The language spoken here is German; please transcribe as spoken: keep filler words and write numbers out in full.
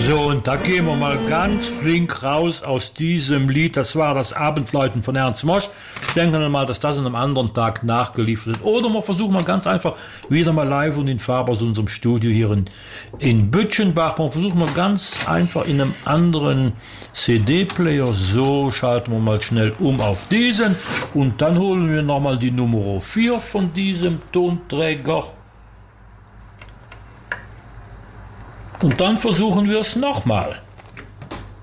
So, und da gehen wir mal ganz flink raus aus diesem Lied. Das war das Abendläuten von Ernst Mosch. Ich denke dann mal, dass das an einem anderen Tag nachgeliefert wird. Oder wir versuchen mal ganz einfach wieder mal live und in Farbe aus unserem Studio hier in, in Bütchenbach. Wir versuchen mal ganz einfach in einem anderen C D-Player. So, schalten wir mal schnell um auf diesen. Und dann holen wir nochmal die Nummer vier von diesem Tonträger. Und dann versuchen wir es nochmal.